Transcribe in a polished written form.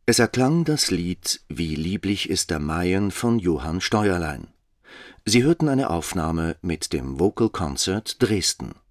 Es erklang das Lied »Wie lieblich ist der Maien« von Johann Steuerlein. Sie hörten eine Aufnahme mit dem Vocal Concert Dresden